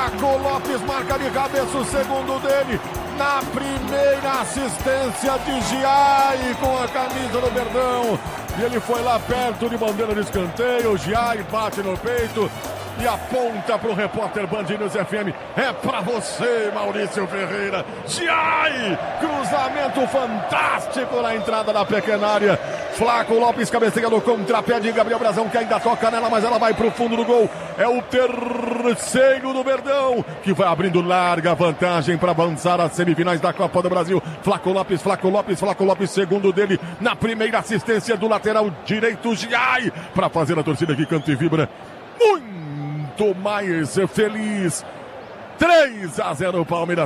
Flaco Lopes marca de cabeça o segundo dele. Na primeira assistência de Giai com a camisa do Verdão. E ele foi lá perto de bandeira de escanteio. Giai bate no peito e aponta para o repórter Band News FM. É para você, Maurício Ferreira. Giai, cruzamento fantástico na entrada da pequena área. Flaco Lopes cabeceia no contrapé de Gabriel Brazão, que ainda toca nela, mas ela vai para o fundo do gol. É o terceiro do Verdão, que vai abrindo larga vantagem para avançar às semifinais da Copa do Brasil. Flaco Lopes, segundo dele, na primeira assistência do lateral direito, Giai, para fazer a torcida que canta e vibra muito mais feliz. 3-0 Palmeiras.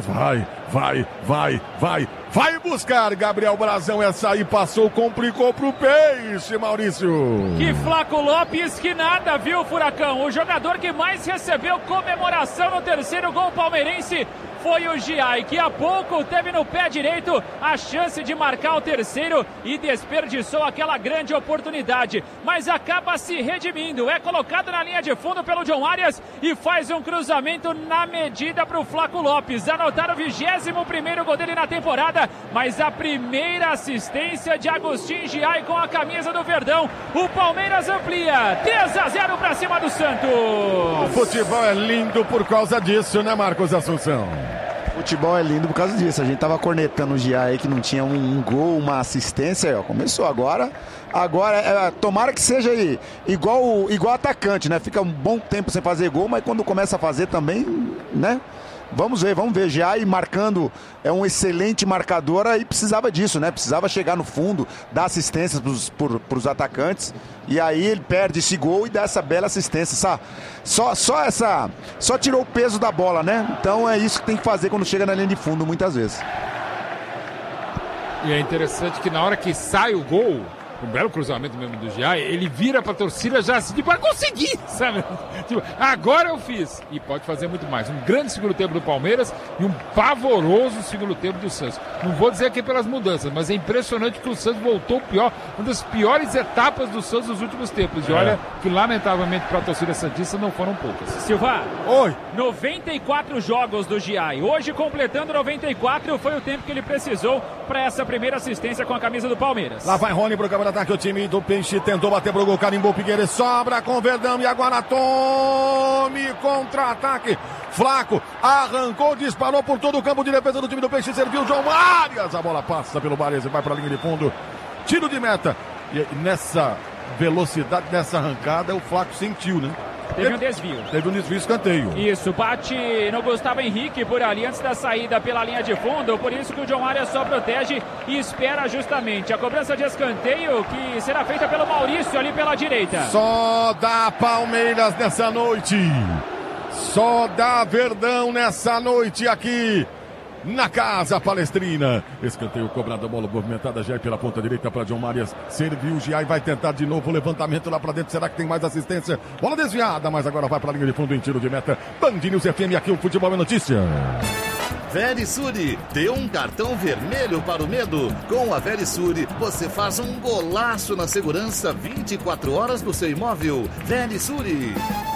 Vai buscar Gabriel Brazão. Essa aí passou, complicou pro Peixe, Maurício. Que Flaco Lopes que nada, viu, Furacão? O jogador que mais recebeu comemoração no terceiro gol palmeirense foi o Giai, que há pouco teve no pé direito a chance de marcar o terceiro e desperdiçou aquela grande oportunidade, mas acaba se redimindo, é colocado na linha de fundo pelo John Arias e faz um cruzamento na medida para o Flaco Lopes anotar o 21º gol dele na temporada, mas a primeira assistência de Agustin Giai com a camisa do Verdão. O Palmeiras amplia 3-0 para cima do Santos. O futebol é lindo por causa disso, né, Marcos Assunção? Futebol é lindo por causa disso. A gente tava cornetando o Giai aí que não tinha um gol, uma assistência, aí, ó, começou agora. Tomara que seja aí igual atacante, né? Fica um bom tempo sem fazer gol, mas quando começa a fazer também, né? Vamos ver. Giai marcando, é um excelente marcador e precisava disso, né? Precisava chegar no fundo, dar assistências pros atacantes. E aí ele perde esse gol e dá essa bela assistência. Só tirou o peso da bola, né? Então é isso que tem que fazer quando chega na linha de fundo, muitas vezes. E é interessante que na hora que sai o gol, um belo cruzamento mesmo do Giai, ele vira pra torcida já assim, para conseguir, sabe? Tipo, agora eu fiz. E pode fazer muito mais. Um grande segundo tempo do Palmeiras e um pavoroso segundo tempo do Santos. Não vou dizer aqui pelas mudanças, mas é impressionante que o Santos voltou pior, uma das piores etapas do Santos nos últimos tempos. E olha que, lamentavelmente, para a torcida santista não foram poucas. Silva, oi. 94 jogos do Giai. Hoje, completando 94, foi o tempo que ele precisou para essa primeira assistência com a camisa do Palmeiras. Lá vai Rony pro campo de ataque. O time do Peixe tentou bater pro gol, carimbou o Figueiredo, sobra com o Verdão e agora tome contra-ataque. Flaco arrancou, disparou por todo o campo de defesa do time do Peixe, serviu o João Arias. A bola passa pelo Arias e vai para a linha de fundo. Tiro de meta. E nessa velocidade, nessa arrancada, o Flaco sentiu, né? Teve um desvio. Teve um desvio, escanteio. Isso, bate no Gustavo Henrique por ali antes da saída pela linha de fundo. Por isso que o John Arias só protege e espera justamente a cobrança de escanteio que será feita pelo Maurício ali pela direita. Só dá Palmeiras nessa noite. Só dá Verdão nessa noite aqui na Casa Palestrina. Escanteio cobrado, a bola movimentada já pela ponta direita para John Arias. Serviu o Giai, vai tentar de novo o levantamento lá para dentro. Será que tem mais assistência? Bola desviada, mas agora vai para a linha de fundo em tiro de meta. Band News FM, aqui o Futebol é Notícia. Verisure, dê um cartão vermelho para o medo. Com a Verisure, você faz um golaço na segurança 24 horas do seu imóvel. Verisure.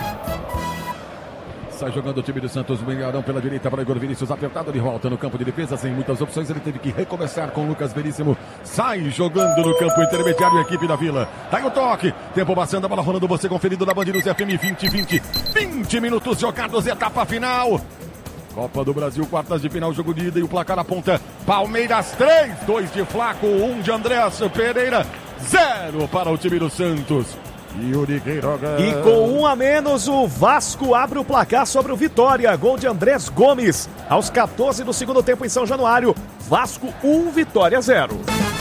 Sai jogando o time do Santos, Bengarão pela direita para Igor Vinícius, apertado de volta no campo de defesa, sem muitas opções, ele teve que recomeçar com Lucas Veríssimo, sai jogando no campo intermediário a equipe da Vila, tá aí o toque, tempo passando, a bola rolando, você conferido na Band News FM 20 minutos jogados, etapa final, Copa do Brasil, quartas de final, jogo de ida e o placar aponta, Palmeiras 3, 2 de Flaco, 1 de Andréas Pereira, 0 para o time do Santos. E com 1 a menos, o Vasco abre o placar sobre o Vitória. Gol de Andrés Gomes. Aos 14 do segundo tempo em São Januário. Vasco 1, Vitória 0.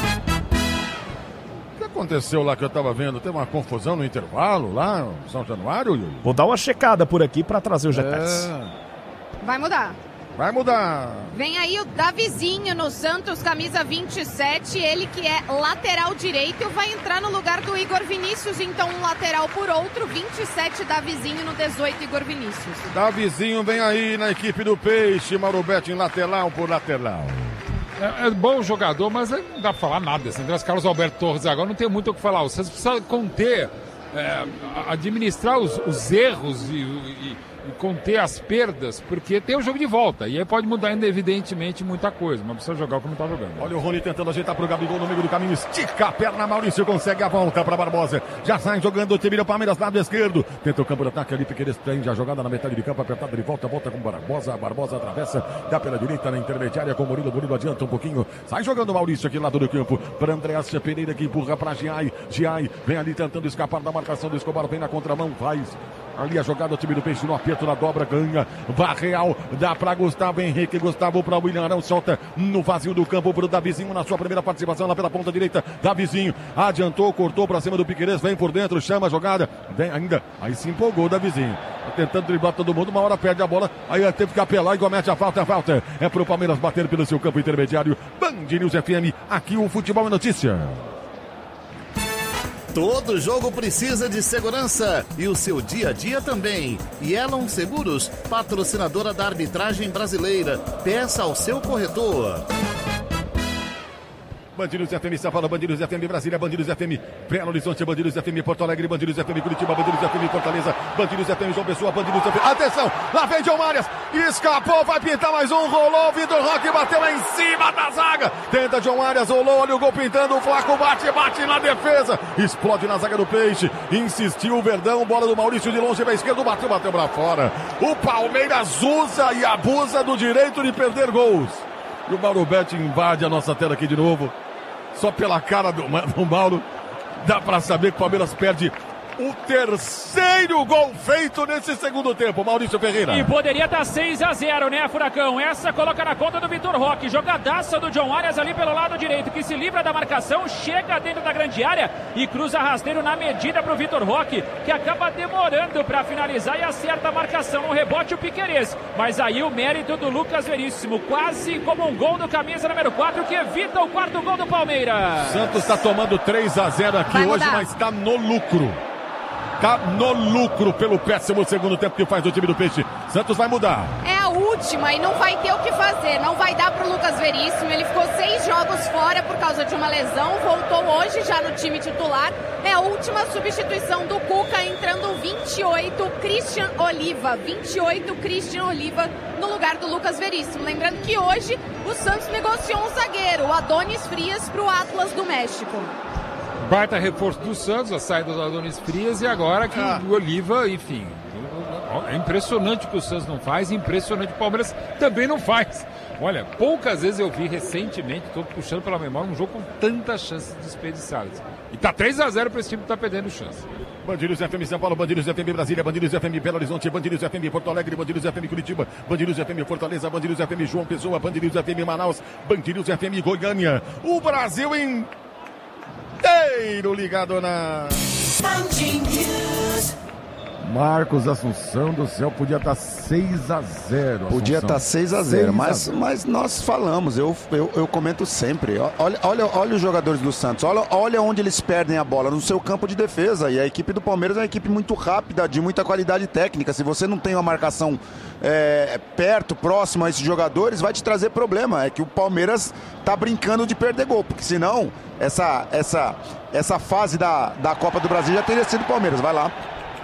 O que aconteceu lá que eu tava vendo? Teve uma confusão no intervalo lá em São Januário, Yuri? Vou dar uma checada por aqui para trazer o GPS. Vai mudar. Vai mudar. Vem aí o Davizinho no Santos, camisa 27. Ele que é lateral direito vai entrar no lugar do Igor Vinícius. Então um lateral por outro, 27 Davizinho no 18 Igor Vinícius. Davizinho vem aí na equipe do Peixe. Mauro Betti em lateral por lateral. É bom jogador, mas não dá pra falar nada. Assim, Carlos Alberto Torres agora não tem muito o que falar. Vocês precisam conter, administrar os erros e conter as perdas, porque tem o jogo de volta. E aí pode mudar, evidentemente, muita coisa. Mas precisa jogar como está jogando. Olha o Rony tentando ajeitar pro Gabigol no meio do caminho. Estica a perna, Maurício consegue a volta para Barbosa. Já sai jogando o time do Palmeiras, lado esquerdo. Tenta o campo de ataque ali, Piqueires tem já jogada na metade de campo, apertada de volta com Barbosa. Barbosa atravessa, dá pela direita na intermediária com o Murilo. Murilo adianta um pouquinho. Sai jogando o Maurício aqui lado do campo. Para Andreas Pereira que empurra para Giai. Giai vem ali tentando escapar da marcação do Escobar. Vem na contramão, faz ali a jogada, o time do Peixe no aperto, na dobra, ganha, Varreal, dá para Gustavo Henrique, Gustavo para William Arão, solta no vazio do campo pro Davizinho na sua primeira participação lá pela ponta direita, Davizinho, adiantou, cortou para cima do Piqueires, vem por dentro, chama a jogada, vem ainda, aí se empolgou o Davizinho, tentando driblar todo mundo, uma hora perde a bola, aí teve que apelar e comete a falta, é pro Palmeiras bater pelo seu campo intermediário, Band News FM, aqui o Futebol é Notícia. Todo jogo precisa de segurança e o seu dia a dia também. Yellow Seguros, patrocinadora da arbitragem brasileira. Peça ao seu corretor. Band News FM São Paulo, Band News FM Brasília, Band News FM Belo Horizonte, Band News FM Porto Alegre, Band News FM Curitiba, Band News FM Fortaleza, Band News FM João Pessoa, Band News FM... Atenção, lá vem John Arias, escapou, vai pintar mais um, rolou, Vitor Roque bateu lá em cima da zaga, tenta John Arias, rolou, olha o gol pintando, o Flaco bate na defesa, explode na zaga do Peixe, insistiu o Verdão, bola do Maurício de longe para a esquerda, bateu para fora. O Palmeiras usa e abusa do direito de perder gols. E o Mauro Betti invade a nossa tela aqui de novo. Só pela cara do Mauro, dá para saber que o Palmeiras perde o terceiro gol feito nesse segundo tempo, Maurício Ferreira. E poderia estar 6-0, né, Furacão? Essa coloca na conta do Vitor Roque. Jogadaça do John Arias ali pelo lado direito, que se livra da marcação, chega dentro da grande área e cruza rasteiro na medida para o Vitor Roque, que acaba demorando para finalizar e acerta a marcação. No rebote o Piqueires. Mas aí o mérito do Lucas Veríssimo, quase como um gol do camisa número 4, que evita o quarto gol do Palmeiras. Santos está tomando 3-0 aqui hoje, mas está no lucro. Tá no lucro pelo péssimo segundo tempo que faz o time do Peixe. Santos vai mudar. É a última e não vai ter o que fazer. Não vai dar pro Lucas Veríssimo. Ele ficou 6 jogos fora por causa de uma lesão. Voltou hoje já no time titular. É a última substituição do Cuca, entrando 28, Christian Oliva. 28, Christian Oliva no lugar do Lucas Veríssimo. Lembrando que hoje o Santos negociou um zagueiro, o Adonis Frias, pro Atlas do México. Baita reforço do Santos, a saída do Adonis Frias, e agora que o Oliva, enfim, é impressionante o que o Santos não faz, impressionante o Palmeiras também não faz. Olha, poucas vezes eu vi recentemente, estou puxando pela memória, um jogo com tantas chances desperdiçadas. E tá 3-0 para esse time que tá perdendo chance. Band News FM São Paulo, Band News FM Brasília, Band News FM Belo Horizonte, Band News FM Porto Alegre, Band News FM Curitiba, Band News FM Fortaleza, Band News FM João Pessoa, Band News FM Manaus, Band News FM Goiânia. O Brasil inteiro ligado na Marcos Assunção do céu, podia estar 6-0. Podia estar 6-0, mas nós falamos, eu comento sempre. Olha os jogadores do Santos, olha onde eles perdem a bola, no seu campo de defesa. E a equipe do Palmeiras é uma equipe muito rápida, de muita qualidade técnica. Se você não tem uma marcação perto, próximo a esses jogadores, vai te trazer problema. É que o Palmeiras tá brincando de perder gol, porque senão essa fase da Copa do Brasil já teria sido o Palmeiras. Vai lá.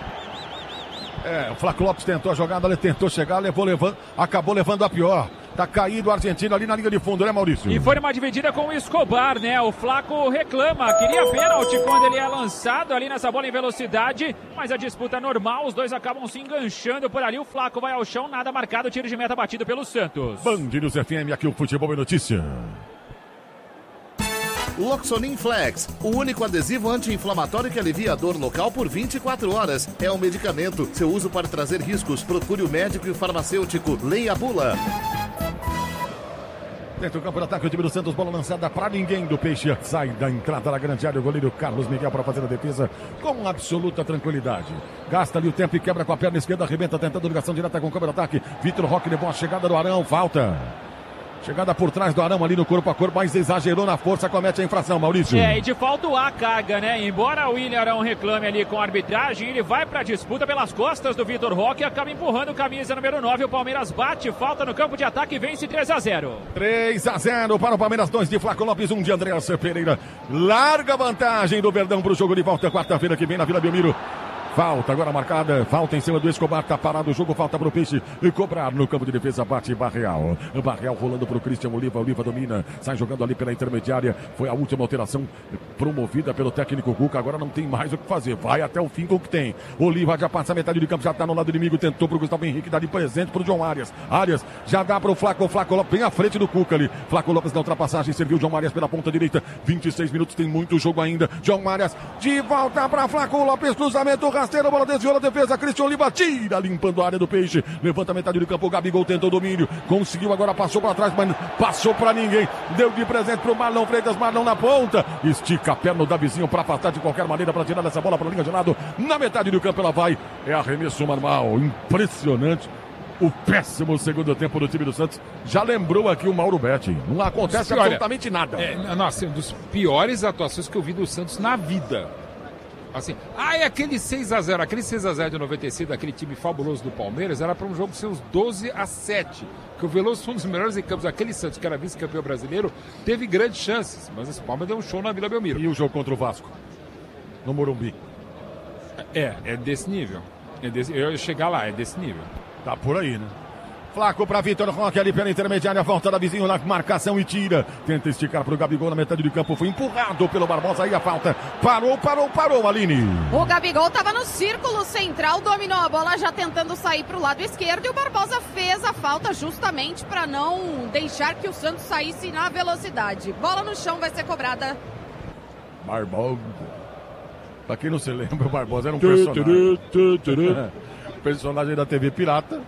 O Flaco Lopes tentou a jogada, ele tentou chegar, acabou levando a pior. Tá caído o argentino ali na linha de fundo, né, Maurício? E foi uma dividida com o Escobar, né? O Flaco reclama, queria pênalti quando ele é lançado ali nessa bola em velocidade, mas a disputa é normal, os dois acabam se enganchando por ali. O Flaco vai ao chão, nada marcado, tiro de meta batido pelo Santos. Band News FM, aqui o Futebol é Notícia. Loxonin Flex, o único adesivo anti-inflamatório que alivia a dor local por 24 horas. É um medicamento. Seu uso pode trazer riscos. Procure o médico e o farmacêutico. Leia a bula. Dentro do campo de ataque, o time do Santos, bola lançada para ninguém do Peixe. Sai da entrada da grande área o goleiro Carlos Miguel para fazer a defesa com absoluta tranquilidade. Gasta ali o tempo e quebra com a perna esquerda, arrebenta tentando ligação direta com o campo de ataque. Vitor Roque levou a chegada do Arão, falta. Chegada por trás do Arão ali no corpo a corpo, mas exagerou na força, comete a infração, Maurício. E de fato há carga, né? Embora o William Arão reclame ali com a arbitragem, ele vai pra disputa pelas costas do Vitor Roque e acaba empurrando camisa número 9. O Palmeiras bate, falta no campo de ataque e vence 3-0. 3-0 para o Palmeiras, 2 de Flaco Lopes, 1 de Andreas Pereira. Larga vantagem do Verdão pro jogo de volta, quarta-feira que vem na Vila Belmiro. Falta agora marcada, falta em cima do Escobar, tá parado o jogo, falta pro Peixe e cobrar no campo de defesa, bate Barreal. Barreal rolando pro Christian Oliva, Oliva domina, sai jogando ali pela intermediária, foi a última alteração promovida pelo técnico Cuca, agora não tem mais o que fazer, vai até o fim com o que tem. Oliva já passa a metade do campo, já tá no lado inimigo, tentou pro Gustavo Henrique, dá de presente pro John Arias. Arias já dá pro Flaco, Flaco Lopes bem à frente do Cuca ali. Flaco Lopes na ultrapassagem, serviu John Arias pela ponta direita, 26 minutos, tem muito jogo ainda. John Arias de volta pra Flaco Lopes, cruzamento rasteiro, bola desviou na defesa, Christian Oliva tira, limpando a área do Peixe, levanta a metade do campo, o Gabigol tentou o domínio, conseguiu agora, passou para trás, mas passou pra ninguém, deu de presente pro Marlon Freitas, Marlon na ponta, estica a perna da vizinho pra afastar de qualquer maneira, pra tirar essa bola pra linha de lado, na metade do campo ela vai, é arremesso normal, impressionante. O péssimo segundo tempo do time do Santos. Já lembrou aqui o Mauro Betti. Não acontece absolutamente nada. Nossa, uma das piores atuações que eu vi do Santos na vida. Assim, é aquele 6-0. Aquele 6-0 de 96, daquele time fabuloso do Palmeiras, era para um jogo ser uns 12-7. Que o Veloso foi um dos melhores em campos. Aquele Santos, que era vice-campeão brasileiro, teve grandes chances. Mas esse Palmeiras deu um show na Vila Belmiro. E o jogo contra o Vasco? No Morumbi? É desse nível. Eu ia chegar lá, é desse nível. Tá por aí, né? Flaco para Vitor Roque ali pela intermediária, volta da vizinho na marcação e tira. Tenta esticar para o Gabigol na metade do campo, foi empurrado pelo Barbosa, aí a falta. Parou, Aline. O Gabigol estava no círculo central, dominou a bola já tentando sair para o lado esquerdo e o Barbosa fez a falta justamente para não deixar que o Santos saísse na velocidade. Bola no chão, vai ser cobrada. Barbosa. Pra quem não se lembra, o Barbosa era um personagem. Personagem da TV Pirata.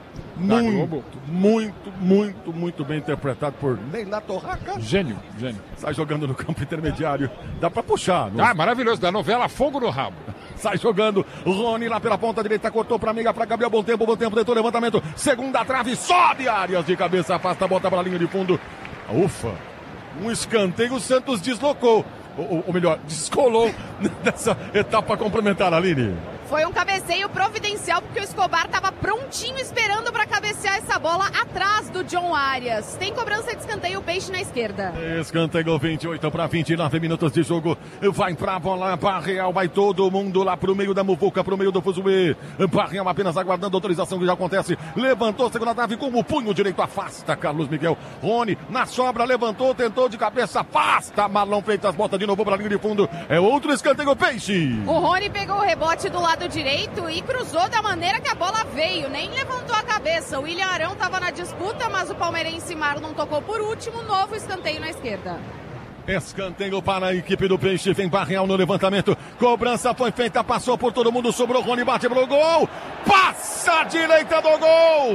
Muito bem interpretado por Neila Torraca. Gênio. Sai jogando no campo intermediário. Dá pra puxar. Maravilhoso. Da novela Fogo no Rabo. Sai jogando. Rony lá pela ponta direita. Cortou pra amiga, pra Gabriel. Bom tempo. Tentou levantamento. Segunda trave. Sobe Arias de cabeça. Afasta, bota pra linha de fundo. Ufa. Um escanteio. O Santos deslocou. Ou melhor, descolou dessa etapa complementar, Aline. Foi um cabeceio providencial, porque o Escobar estava prontinho esperando para cabecear essa bola atrás do John Arias. Tem cobrança de escanteio, o Peixe na esquerda. Escanteio 28 para 29 minutos de jogo. Vai pra bola, Barreal, vai todo mundo lá pro meio da muvuca, pro meio do fuzuê. Barreal apenas aguardando a autorização que já acontece. Levantou, segunda trave com o punho direito, afasta Carlos Miguel. Rony na sobra, levantou, tentou de cabeça, afasta. Marlon Freitas bota de novo pra linha de fundo. É outro escanteio, Peixe. O Rony pegou o rebote do lado direito e cruzou da maneira que a bola veio, nem levantou a cabeça. O William Arão estava na disputa, mas o palmeirense Marlon tocou por último. Novo escanteio na esquerda. Escanteio para a equipe do Peixe, vem Barreal no levantamento, cobrança foi feita, passou por todo mundo, sobrou Rony, bate pro gol, passa a direita do gol.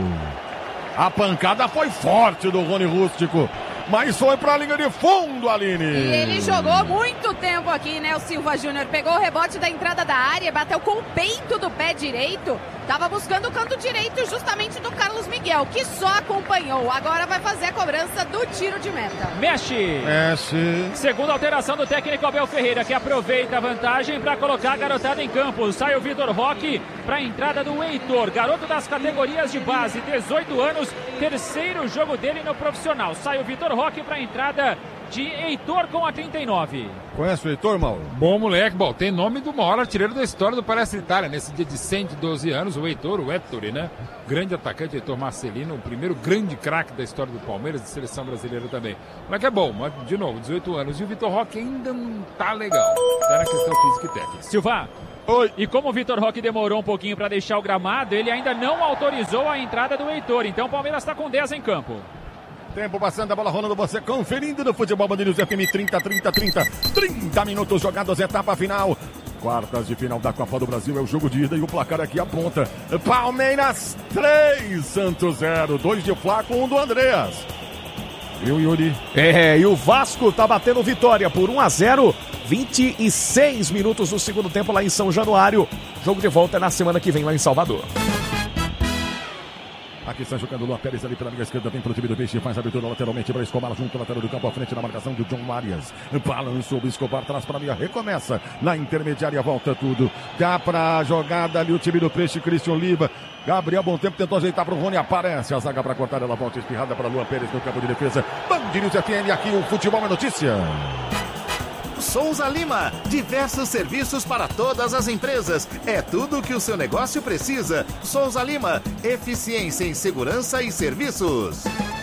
A pancada foi forte do Rony Rústico, mas foi pra linha de fundo, Aline. E ele jogou muito tempo aqui, né, o Silva Júnior. Pegou o rebote da entrada da área, bateu com o peito do pé direito. Tava buscando o canto direito justamente do Carlos Miguel, que só acompanhou. Agora vai fazer a cobrança do tiro de meta. Mexe. Segunda alteração do técnico Abel Ferreira, que aproveita a vantagem para colocar a garotada em campo. Sai o Vitor Roque para a entrada do Heitor, garoto das categorias de base, 18 anos, terceiro jogo dele no profissional. Sai o Vitor Roque para a entrada de Heitor com a 39. Conhece o Heitor, Mauro? Bom moleque, tem nome do maior artilheiro da história do Palestra Itália. Nesse dia de 112 anos, o Heitor, o Ettore, né? Grande atacante, Heitor Marcelino, o primeiro grande craque da história do Palmeiras, de seleção brasileira também. Mas que é bom, mas de novo, 18 anos. E o Vitor Roque ainda não tá legal. Tá na questão física e técnica. Silva. Oi. E como o Vitor Roque demorou um pouquinho para deixar o gramado, ele ainda não autorizou a entrada do Heitor. Então o Palmeiras está com 10 em campo. Tempo passando, a bola rolando, você conferindo no Futebol Bandeiros FM 30 minutos jogados, etapa final. Quartas de final da Copa do Brasil, é o jogo de ida e o placar aqui aponta. Palmeiras 3, Santos 0, 2 de Flaco, 1 do Andreas. Viu, Yuri? E o Vasco tá batendo vitória por 1-0, 26 minutos do segundo tempo lá em São Januário. Jogo de volta na semana que vem lá em Salvador. Aqui está jogando o Luan Pérez ali pela linha esquerda, vem para o time do Peixe, faz a abertura lateralmente para Escobar, junto ao lateral do campo, à frente na marcação do John Arias. Balançou o Escobar, traz para a linha, recomeça na intermediária, volta tudo. Dá para a jogada ali o time do Peixe, Christian Oliva. Gabriel Bom Tempo tentou ajeitar para o Rony, aparece a zaga para cortar, ela volta espirrada para Luan Pérez no campo de defesa. Band News FM, aqui o Futebol é Notícia. Souza Lima. Diversos serviços para todas as empresas. É tudo o que o seu negócio precisa. Souza Lima, eficiência em segurança e serviços.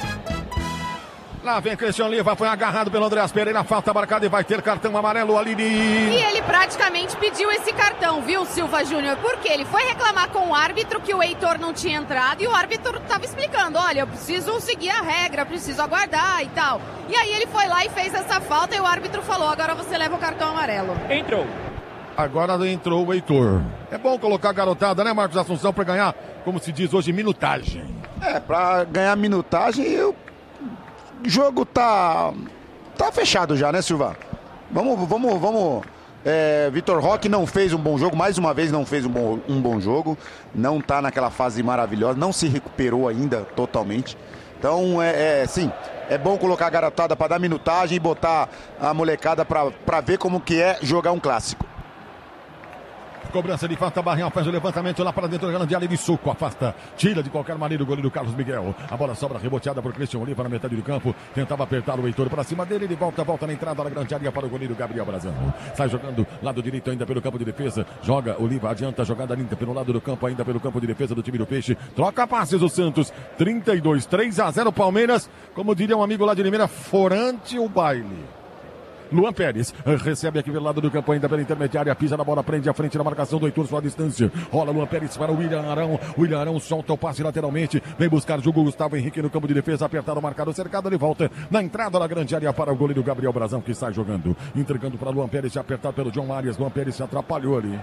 Lá vem Christian Liva, foi agarrado pelo Andreas Pereira, falta marcada e vai ter cartão amarelo ali. E ele praticamente pediu esse cartão, viu, Silva Júnior? Porque ele foi reclamar com o árbitro que o Heitor não tinha entrado e o árbitro estava explicando, olha, eu preciso seguir a regra, preciso aguardar e tal. E aí ele foi lá e fez essa falta e o árbitro falou, agora você leva o cartão amarelo. Entrou. Agora entrou o Heitor. É bom colocar a garotada, né, Marcos Assunção, para ganhar, como se diz hoje, minutagem. Para ganhar minutagem, o jogo tá fechado já, né, Silva? Vamos. Vitor Roque não fez um bom jogo, mais uma vez não fez um bom jogo. Não tá naquela fase maravilhosa, não se recuperou ainda totalmente. Então, sim, é bom colocar a garotada para dar minutagem e botar a molecada para ver como que é jogar um clássico. Cobrança de falta, Barreal faz o levantamento lá para dentro da grande área de soco, afasta, tira de qualquer maneira o goleiro Carlos Miguel. A bola sobra reboteada por Christian Oliva na metade do campo, tentava apertar o Heitor para cima dele, ele volta na entrada da grande área para o goleiro Gabriel Brazão. Sai jogando lado direito ainda pelo campo de defesa, joga Oliva, adianta a jogada linda pelo lado do campo, ainda pelo campo de defesa do time do Peixe, troca passes o Santos, 32, 3-0 Palmeiras, como diria um amigo lá de Limeira, forante o baile. Luan Pérez recebe aqui pelo lado do campo ainda pela intermediária, pisa na bola, prende a frente na marcação do Heitor, sua distância, rola Luan Pérez para o William Arão solta o passe lateralmente, vem buscar jogo Gustavo Henrique no campo de defesa, apertado, marcado, cercado, ele volta na entrada da grande área para o goleiro Gabriel Brazão, que sai jogando, entregando para Luan Pérez, apertado pelo John Arias. Luan Pérez se atrapalhou ali,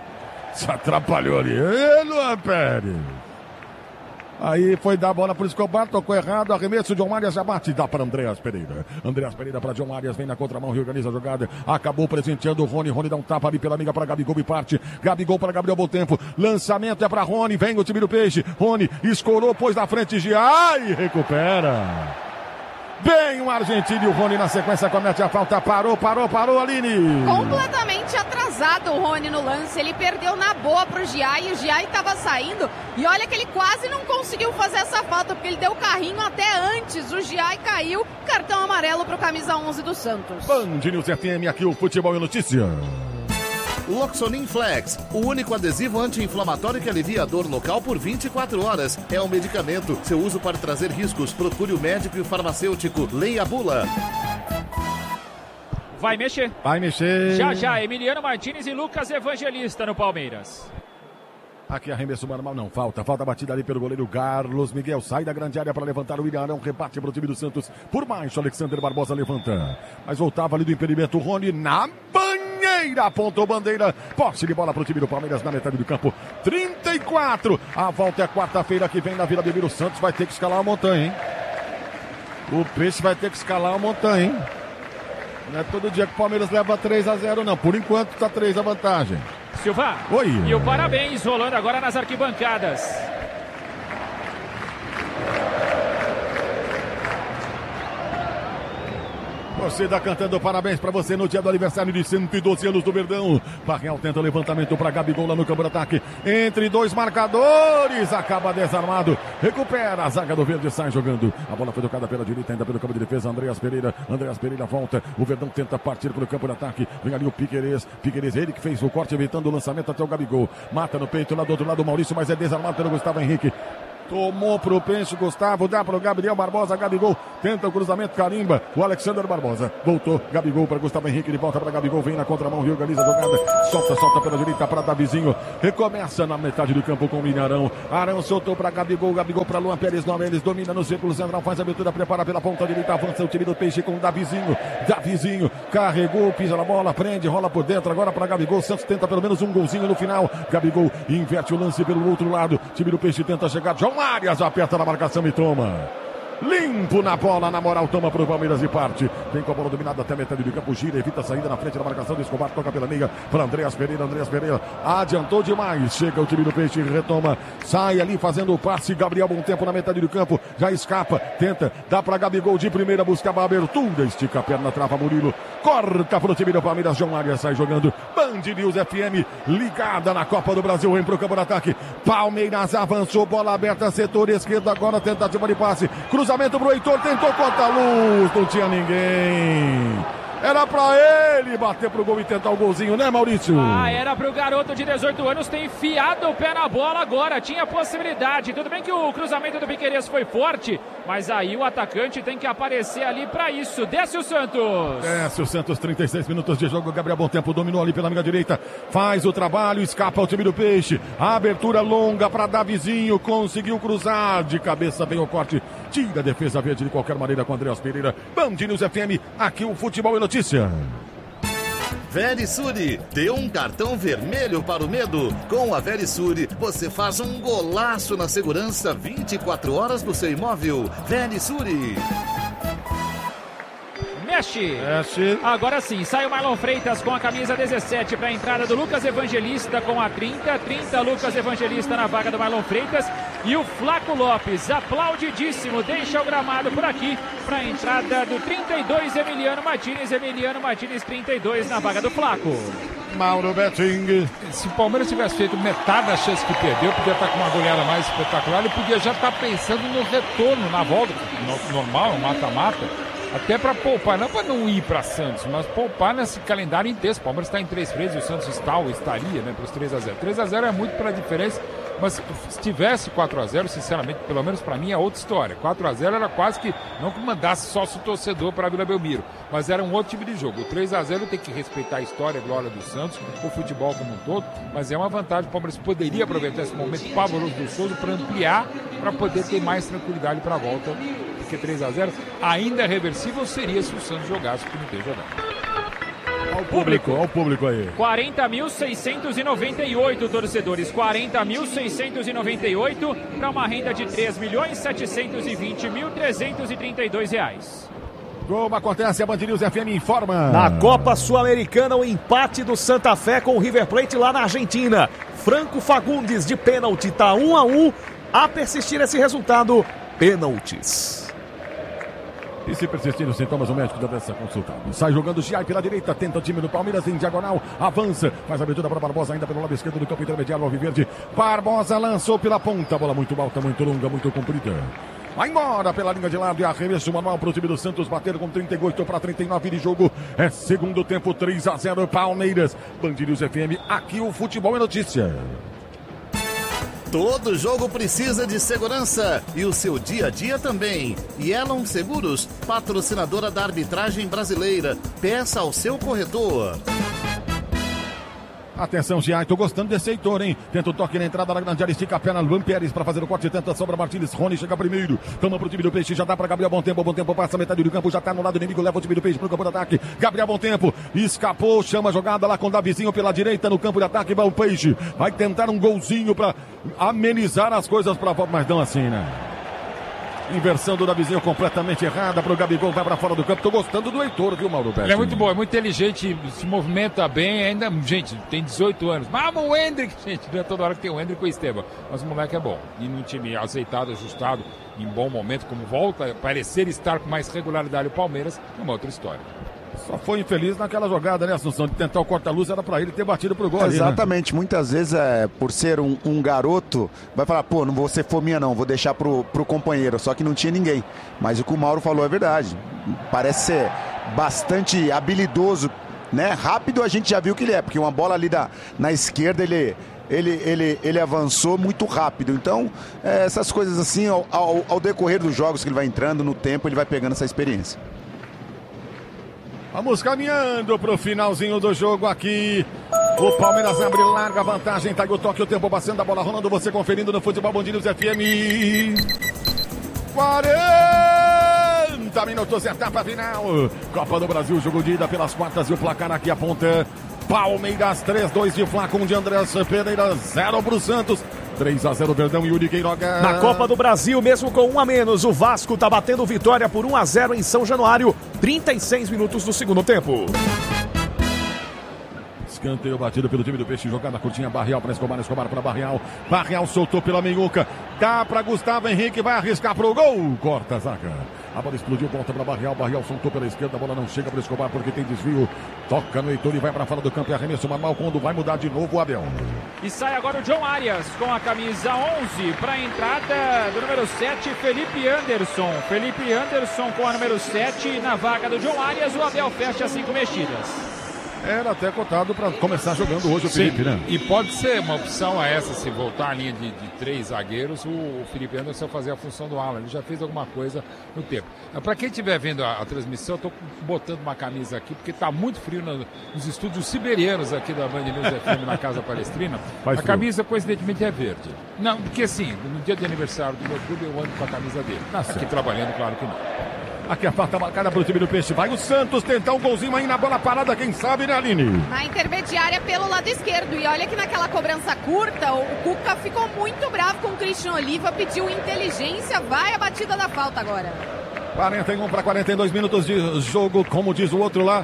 Luan Pérez. Aí foi dar a bola para o Escobar, tocou errado, arremesso, John Arias já bate, dá para Andreas Pereira. Andreas Pereira para John Arias, vem na contramão, reorganiza a jogada, acabou presenteando o Rony dá um tapa ali pela amiga para Gabigol e parte, Gabigol para Gabriel Botempo, lançamento é para Rony, vem o time do Peixe, Rony escorou, pôs na frente de e recupera. Bem o argentino e o Rony na sequência comete a falta, parou, Aline. Completamente atrasado o Rony no lance, ele perdeu na boa pro Giai e o Giai estava saindo e olha que ele quase não conseguiu fazer essa falta, porque ele deu o carrinho até antes, o Giai caiu, cartão amarelo pro camisa 11 do Santos. Band News FM, aqui o Futebol e Notícia. Loxonin Flex, o único adesivo anti-inflamatório que alivia a dor local por 24 horas. É um medicamento. Seu uso pode trazer riscos. Procure o médico e o farmacêutico. Leia a bula. Vai mexer. Já, Emiliano Martínez e Lucas Evangelista no Palmeiras. Aqui arremesso normal, não falta batida ali pelo goleiro Carlos Miguel, sai da grande área para levantar o William Arão, rebate para o time do Santos, por baixo, Alexander Barbosa levanta, mas voltava ali do impedimento, o Rony na banheira, apontou bandeira, posse de bola para o time do Palmeiras na metade do campo, 34, a volta é quarta-feira que vem na Vila Belmiro, o Santos vai ter que escalar a montanha, hein? O Peixe vai ter que escalar a montanha, hein? Não é todo dia que o Palmeiras leva 3-0 não, por enquanto está 3 a vantagem. Silva, oi. E o parabéns rolando agora nas arquibancadas. Torcida cantando parabéns pra você no dia do aniversário de 112 anos do Verdão. Barreal tenta o levantamento pra Gabigol lá no campo de ataque. Entre dois marcadores, acaba desarmado. Recupera a zaga do Verde, sai jogando. A bola foi tocada pela direita, ainda pelo campo de defesa. Andreas Pereira volta. O Verdão tenta partir pelo campo de ataque. Vem ali o Piquerez, ele que fez o corte, evitando o lançamento até o Gabigol. Mata no peito lá do outro lado o Maurício, mas é desarmado pelo Gustavo Henrique. Tomou pro Peixe, Gustavo, dá pro Gabriel Barbosa, Gabigol, tenta o cruzamento, carimba, o Alexander Barbosa, voltou, Gabigol para Gustavo Henrique, ele volta para Gabigol, vem na contramão, reorganiza a jogada, solta pela direita para Davizinho, recomeça na metade do campo com o Minarão, Arão soltou para Gabigol para Luan Pérez, eles domina no círculo central, faz a abertura, prepara pela ponta direita, avança o time do Peixe com Davizinho, carregou, pisa na bola, prende, rola por dentro, agora para Gabigol, Santos tenta pelo menos um golzinho no final, Gabigol inverte o lance pelo outro lado, time do Peixe tenta chegar, John Arias aperta na marcação e toma. Limpo na bola, na moral, toma pro Palmeiras e parte. Vem com a bola dominada até a metade do campo, gira, evita a saída na frente da marcação do Escobar, toca pela meia para Andreas Pereira, adiantou demais, chega o time do Peixe, retoma, sai ali fazendo o passe, Gabriel bom tempo na metade do campo, já escapa, tenta, dá para Gabigol de primeira, buscava a abertura, estica a perna, trava Murilo, corta pro time do Palmeiras, João Arias sai jogando, Band News FM, ligada na Copa do Brasil, vem pro campo de ataque, Palmeiras avançou, bola aberta, setor esquerdo, agora tentativa de passe, cruzamento pro Heitor, tentou contra a luz, não tinha ninguém. Era pra ele bater pro gol e tentar o golzinho, né, Maurício? Era pro garoto de 18 anos ter enfiado o pé na bola agora. Tinha possibilidade. Tudo bem que o cruzamento do Piquerez foi forte, mas aí o atacante tem que aparecer ali pra isso. Desce o Santos. Desce o Santos, 36 minutos de jogo. Gabriel Bom Tempo dominou ali pela minha direita. Faz o trabalho, escapa ao time do Peixe. A abertura longa pra Davizinho. Conseguiu cruzar. De cabeça vem o corte. Tira a defesa verde de qualquer maneira com Andreas Pereira. Band News FM, aqui o Futebol e Notícia. Verisure, dê um cartão vermelho para o medo. Com a Verisure, você faz um golaço na segurança 24 horas do seu imóvel. Verisure. Mexe. Agora sim, sai o Marlon Freitas com a camisa 17 para a entrada do Lucas Evangelista com a 30. 30 Lucas Evangelista na vaga do Marlon Freitas. E o Flaco Lopes, aplaudidíssimo, deixa o gramado por aqui para a entrada do 32 Emiliano Martínez. Emiliano Martínez 32 na vaga do Flaco. Mauro Betting. Se o Palmeiras tivesse feito metade da chance que perdeu, podia estar com uma goleada mais espetacular, ele podia já estar pensando no retorno, na volta, normal, mata-mata. Até para poupar, não para não ir para Santos, mas poupar nesse calendário inteiro. O Palmeiras está em 3 vezes, o Santos estaria, né, para os 3-0. 3-0 é muito pela diferença, mas se tivesse 4-0, sinceramente, pelo menos para mim é outra história. 4-0 era quase que, não que mandasse sócio torcedor para a Vila Belmiro, mas era um outro tipo de jogo. O 3-0 tem que respeitar a história e a glória do Santos, o futebol como um todo, mas é uma vantagem. O Palmeiras poderia aproveitar esse momento pavoroso do Souza para ampliar, para poder ter mais tranquilidade para a volta. Porque 3-0 ainda é reversível seria se o Santos jogasse como tem jogado. Olha o público aí. 40.698 torcedores, 40.698 para uma renda de R$3.720.332. Como acontece, a Band News FM informa. Na Copa Sul-Americana, o empate do Santa Fé com o River Plate lá na Argentina. Franco Fagundes de pênalti, tá 1-1. A persistir esse resultado, pênaltis. E se persistir os sintomas, o médico deve ser consultado. Sai jogando o Giai pela direita, tenta o time do Palmeiras em diagonal, avança, faz a abertura para Barbosa ainda pelo lado esquerdo do campo intermediário alviverde. Barbosa lançou pela ponta, bola muito alta, muito longa, muito comprida. Vai embora pela linha de lado e arremesso manual para o time do Santos bater com 38 para 39 de jogo. É segundo tempo, 3-0 Palmeiras. Band News FM, aqui o Futebol é Notícia. Todo jogo precisa de segurança e o seu dia a dia também. Yellow Seguros, patrocinadora da arbitragem brasileira. Peça ao seu corretor. Atenção, Giai, tô gostando desse Heitor, hein? Tenta o toque na entrada da grande área, estica a perna, Luan Pérez para fazer o corte, tenta, sobra Martínez, Rony chega primeiro, toma pro time do Peixe, já dá para Gabriel Bom Tempo passa a metade do campo, já tá no lado inimigo, leva o time do Peixe pro campo de ataque, Gabriel Bom Tempo, escapou, chama a jogada lá com o Davizinho pela direita no campo de ataque, vai o Peixe, vai tentar um golzinho para amenizar as coisas para volta, mas não assim, né? Inversão do Davizinho completamente errada pro Gabigol, vai pra fora do campo. Tô gostando do Heitor, viu, Mauro Betting? Ele é muito bom, é muito inteligente, se movimenta bem, ainda, gente, tem 18 anos. Mas o Hendrick, gente, não é toda hora que tem o Hendrick ou o Esteban. Mas o moleque é bom. E num time aceitado, ajustado, em bom momento, como volta a parecer estar com mais regularidade o Palmeiras, é uma outra história. Só foi infeliz naquela jogada, né, Assunção? De tentar o corta-luz, era pra ele ter batido pro gol. Exatamente, ali, né? Muitas vezes, por ser um garoto, vai falar, pô, não vou ser fominha não, vou deixar pro companheiro, só que não tinha ninguém. Mas o que o Mauro falou é verdade, parece ser bastante habilidoso, né? Rápido a gente já viu que ele é, porque uma bola ali na esquerda, ele avançou muito rápido. Então, essas coisas assim, ao decorrer dos jogos que ele vai entrando, no tempo, ele vai pegando essa experiência. Vamos caminhando pro finalzinho do jogo aqui. O Palmeiras abre larga vantagem. Tá aí o toque, o tempo passando, a bola rolando. Você conferindo no Futebol Band News FM. 40 minutos, etapa final. Copa do Brasil, jogo de ida pelas quartas e o placar aqui aponta. Palmeiras 3-2 de Flaco, 1 de Andrés Pereira, 0 pro Santos. 3-0 Verdão e Yuri Queiroga. Na Copa do Brasil, mesmo com 1 a menos, o Vasco tá batendo vitória por 1-0 em São Januário. 36 minutos do segundo tempo. Escanteio batido pelo time do Peixe, jogada curtinha, Barreal para Escobar para Barreal. Barreal soltou pela meiuca, dá para Gustavo Henrique, vai arriscar pro gol. Corta a zaga. A bola explodiu, volta para Barreal. Barreal soltou pela esquerda, a bola não chega para Escobar porque tem desvio. Toca no Heitor e vai para fora do campo e arremesso manual quando vai mudar de novo o Abel. E sai agora o John Arias com a camisa 11 para a entrada do número 7, Felipe Anderson. Felipe Anderson com a número 7 na vaga do John Arias. O Abel fecha 5 mexidas. Era até cotado para começar jogando hoje o Felipe, né? E pode ser uma opção essa, se voltar à linha de 3 zagueiros, o Felipe Anderson fazer a função do ala. Ele já fez alguma coisa no tempo. Para quem estiver vendo a transmissão, eu estou botando uma camisa aqui, porque está muito frio nos estúdios siberianos aqui da Band News FM na Casa Palestrina. A camisa, coincidentemente, é verde. Não, porque assim, no dia de aniversário do meu clube, eu ando com a camisa dele. Aqui trabalhando, claro que não. Aqui a falta marcada para o time do Peixe. Vai o Santos tentar um golzinho aí na bola parada, quem sabe, né, Aline? Na intermediária pelo lado esquerdo. E olha que naquela cobrança curta, o Cuca ficou muito bravo com o Christian Oliva, pediu inteligência, vai a batida da falta agora. 41 para 42 minutos de jogo, como diz o outro lá.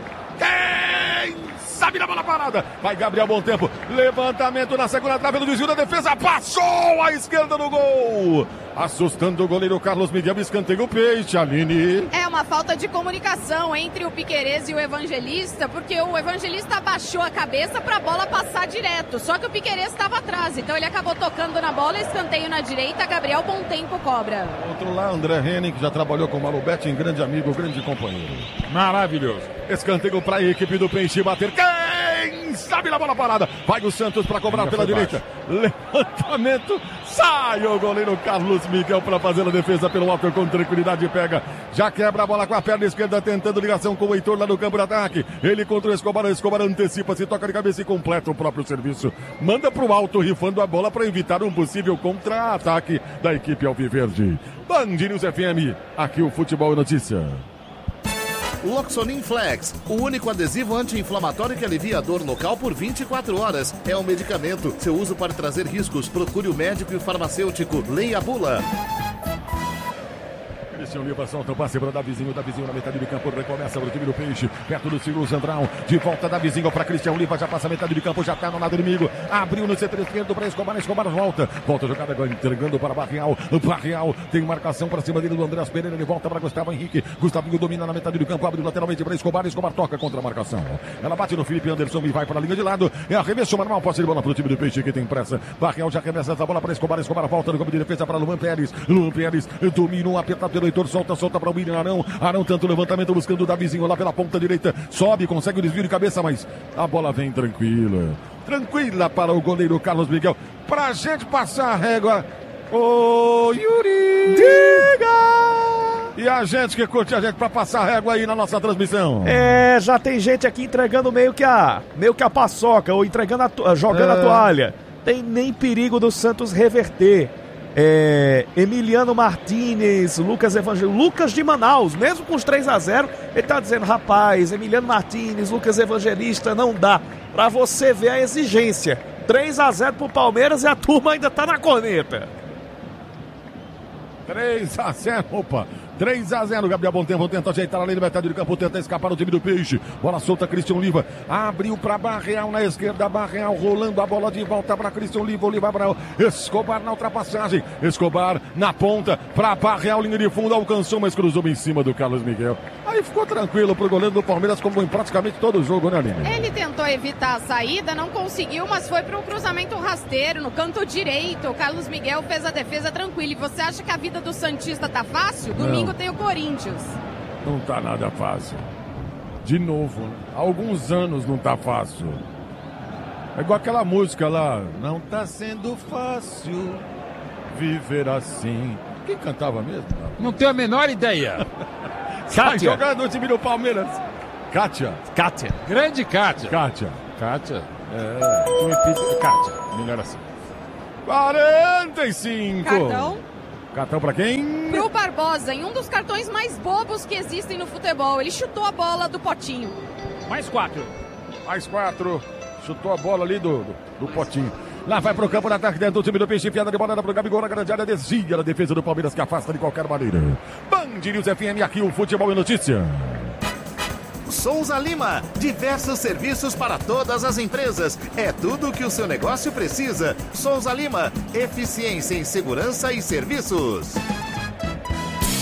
Quem sabe na bola parada? Vai Gabriel, bom tempo. Levantamento na segunda trave do desvio da defesa. Passou à esquerda no gol. Assustando o goleiro Carlos Miguel, escanteio o Peixe, Aline. É uma falta de comunicação entre o Piquerez e o Evangelista, porque o Evangelista abaixou a cabeça para a bola passar direto, só que o Piquerez estava atrás, então ele acabou tocando na bola, escanteio na direita, Gabriel bom tempo cobra. Outro lá, André Henning, que já trabalhou com o Malubete, grande amigo, grande companheiro. Maravilhoso. Escanteio para a equipe do Peixe bater. Quem sabe na bola parada? Vai o Santos para cobrar pela direita. Levantamento. Sai o goleiro Carlos Miguel para fazer a defesa pelo alto com tranquilidade. Pega. Já quebra a bola com a perna esquerda, tentando ligação com o Heitor lá no campo de ataque. Ele contra o Escobar. O Escobar antecipa-se, toca de cabeça e completa o próprio serviço. Manda para o alto, rifando a bola para evitar um possível contra-ataque da equipe alviverde. Band News FM. Aqui o Futebol é Notícia. Loxonin Flex, o único adesivo anti-inflamatório que alivia a dor local por 24 horas. É um medicamento. Seu uso pode trazer riscos. Procure o médico e o farmacêutico. Leia a bula. Christian Oliva solta o passe para Davizinho na metade de campo, recomeça para o time do Peixe, perto do círculo central, de volta Davizinho para Christian Oliva, já passa a metade de campo, já está no lado inimigo, abriu no setor esquerdo para Escobar, Escobar volta a jogada agora entregando para Barreal, tem marcação para cima dele do Andrés Pereira, ele volta para Gustavo Henrique, Gustavinho domina na metade do campo, abre lateralmente para Escobar, Escobar toca contra a marcação, ela bate no Felipe Anderson e vai para a linha de lado, é arremesso manual, posse de bola para o time do Peixe que tem pressa, Barreal já arremessa essa bola para Escobar, Escobar volta no campo de defesa para Luan Pérez domina um apertado pelo Heitor, solta para o William Arão tenta o levantamento buscando o Davizinho lá pela ponta direita, sobe, consegue o desvio de cabeça, mas a bola vem tranquila para o goleiro Carlos Miguel, pra gente passar a régua. Ô Yuri, diga! E a gente que curte a gente pra passar a régua aí na nossa transmissão. Já tem gente aqui entregando meio que a paçoca, ou entregando jogando a toalha. Tem nem perigo do Santos reverter. Emiliano Martínez, Lucas Evangelista, Lucas de Manaus, mesmo com os 3-0, ele tá dizendo, rapaz, Emiliano Martínez, Lucas Evangelista, não dá. Pra você ver a exigência. 3-0 pro Palmeiras e a turma ainda tá na corneta. 3-0, opa. 3-0, Gabriel Bom Tempo tenta ajeitar a lei de metade de campo, tenta escapar o time do Peixe. Bola solta, Christian Oliva. Abriu para Barreal na esquerda, Barreal rolando a bola de volta para Christian Oliva. Oliva para Escobar na ultrapassagem. Escobar na ponta para Barreal, linha de fundo, alcançou, mas cruzou em cima do Carlos Miguel. Aí ficou tranquilo pro goleiro do Palmeiras, como em praticamente todo o jogo, né, Aline? Ele tentou evitar a saída, não conseguiu, mas foi para um cruzamento rasteiro no canto direito. O Carlos Miguel fez a defesa tranquila. E você acha que a vida do Santista tá fácil? Domingo tem o Corinthians. Não tá nada fácil. De novo, há alguns anos não tá fácil. É igual aquela música lá. Não tá sendo fácil viver assim. Quem cantava mesmo? Não tenho a menor ideia. Sai jogando no time do Palmeiras. Kátia. Grande Kátia. Kátia. Kátia, melhor assim. 45. Cartão pra quem? Pro Barbosa, em um dos cartões mais bobos que existem no futebol. Ele chutou a bola do potinho. Mais 4. Chutou a bola ali do potinho. Lá vai pro campo de ataque dentro do time do Peixe, enfiada de bola pro Gabigol na grande área, desvia a defesa do Palmeiras que afasta de qualquer maneira. Band News FM, aqui o Futebol é Notícia. Souza Lima, diversos serviços para todas as empresas. É tudo o que o seu negócio precisa. Souza Lima, eficiência em segurança e serviços.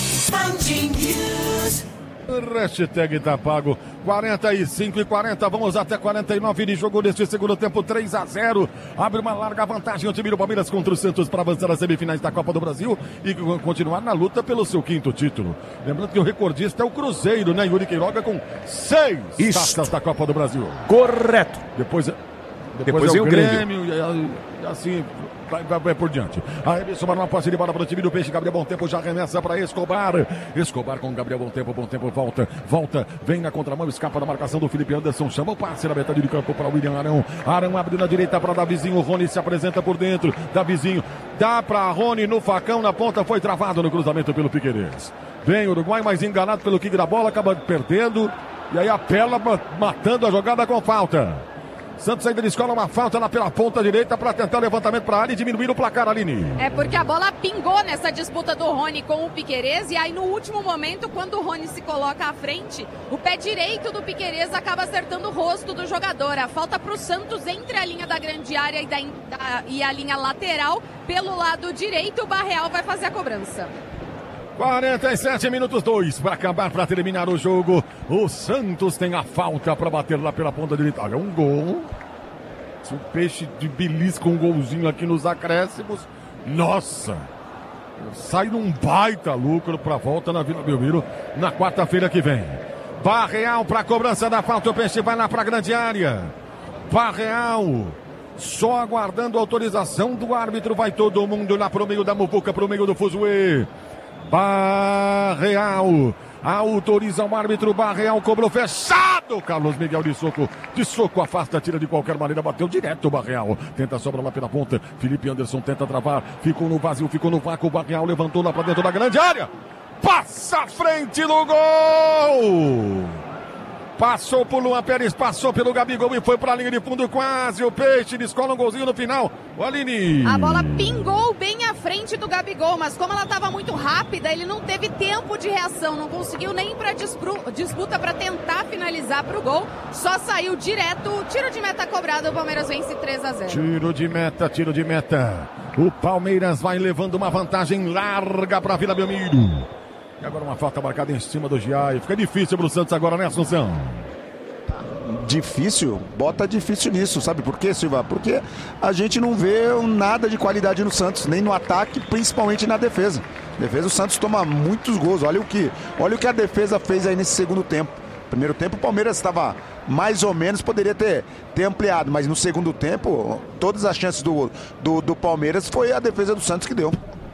Hashtag tá pago. 45-40, vamos até 49 de jogo neste segundo tempo, 3-0. Abre uma larga vantagem o time do Palmeiras contra o Santos para avançar às semifinais da Copa do Brasil e continuar na luta pelo seu 5º título. Lembrando que o recordista é o Cruzeiro, né? Yuri Queiroga com 6 taças da Copa do Brasil. Correto. Depois é o Grêmio e assim vai por diante. A Emerson Manuel passe de bola para o time do Peixe. Gabriel Bom Tempo já remessa para Escobar. Escobar com Gabriel Bom Tempo volta, vem na contramão, escapa da marcação do Felipe Anderson, chama o passe na metade de campo para o William Arão. Arão abre na direita para Davizinho, o Rony se apresenta por dentro, Davizinho dá para Rony no facão, na ponta, foi travado no cruzamento pelo Piquerez. Vem o Uruguai, mas enganado pelo kick da bola, acaba perdendo e aí apela matando a jogada com falta. Santos ainda escola uma falta lá pela ponta direita para tentar o levantamento para a área e diminuir o placar, Aline. É porque a bola pingou nessa disputa do Rony com o Piquerez e aí no último momento, quando o Rony se coloca à frente, o pé direito do Piquerez acaba acertando o rosto do jogador. A falta para o Santos entre a linha da grande área e a linha lateral pelo lado direito. O Barreal vai fazer a cobrança. 47 minutos 2 para acabar, para terminar o jogo. O Santos tem a falta para bater lá pela ponta direita. Olha, um gol. Se o Peixe de belisca um golzinho aqui nos acréscimos, nossa, sai num baita lucro para a volta na Vila Belmiro na quarta-feira que vem. Barreal para a cobrança da falta. O Peixe vai lá para a grande área. Barreal só aguardando a autorização do árbitro. Vai todo mundo lá para o meio da muvuca, para o meio do fuzuê. Barreal autoriza o árbitro. Barreal cobrou fechado. Carlos Miguel de soco afasta, tira de qualquer maneira, bateu direto o Barreal. Tenta sobra lá pela ponta. Felipe Anderson tenta travar. Ficou no vazio, ficou no vácuo. Barreal levantou lá para dentro da grande área. Passa à frente no gol. Passou por Luan Pérez, passou pelo Gabigol e foi para a linha de fundo quase. O Peixe descola um golzinho no final. O Aline. A bola pingou bem à frente do Gabigol, mas como ela estava muito rápida, ele não teve tempo de reação, não conseguiu nem ir para disputa para tentar finalizar para o gol. Só saiu direto, tiro de meta cobrado, o Palmeiras vence 3-0. Tiro de meta. O Palmeiras vai levando uma vantagem larga para a Vila Belmiro. E agora uma falta marcada em cima do Giai. Fica difícil para o Santos agora, né, Assunção? Difícil? Bota difícil nisso, sabe por quê, Silva? Porque a gente não vê nada de qualidade no Santos, nem no ataque, principalmente na defesa. O Santos toma muitos gols. Olha o que a defesa fez aí nesse segundo tempo. Primeiro tempo o Palmeiras estava mais ou menos, poderia ter ampliado, mas no segundo tempo todas as chances do Palmeiras foi a defesa do Santos que deu.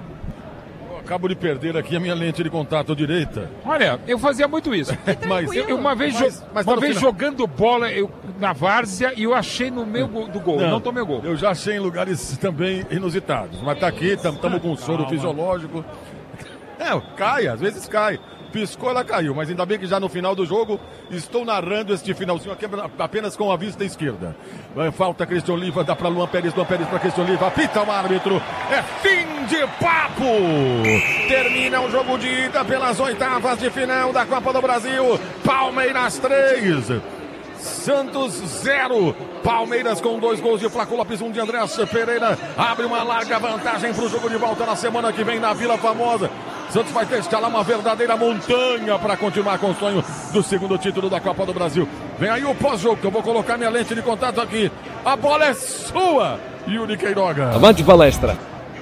Acabo de perder aqui a minha lente de contato direita. Olha, eu fazia muito isso. Mas eu uma vez jogando bola na várzea e eu achei no meio do gol. Não tomei gol. Eu já achei em lugares também inusitados. Mas tá aqui, estamos com soro fisiológico. Cai, às vezes cai. Piscou, ela caiu, mas ainda bem que já no final do jogo estou narrando este finalzinho aqui apenas com a vista esquerda. Falta Cristian Oliva, dá para Luan Pérez para Cristian Oliva, apita o árbitro, é fim de papo! Termina o jogo de ida pelas oitavas de final da Copa do Brasil. Palmeiras 3, Santos 0. Palmeiras com 2 gols de Flaco Lopes, 1 de Andrés Pereira. Abre uma larga vantagem para o jogo de volta na semana que vem na Vila Famosa. Santos vai testar lá uma verdadeira montanha para continuar com o sonho do segundo título da Copa do Brasil. Vem aí o pós-jogo, que eu vou colocar minha lente de contato aqui. A bola é sua, Yuri Queiroga. Avante palestra.